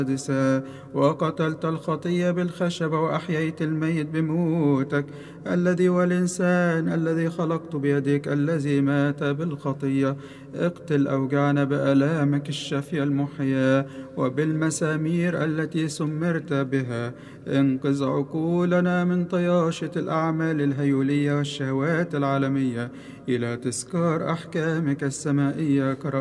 وقتلت الخطية بالخشب وأحييت الميت بموتك الذي والإنسان الذي خلقت بيدك الذي مات بالخطية. اقتل أوجعنا بآلامك الشافية المحياة وبالمسامير التي سمرت بها. انقذ عقولنا من طياشة الأعمال الهيولية والشهوات العالمية إلى تذكار أحكامك السمائية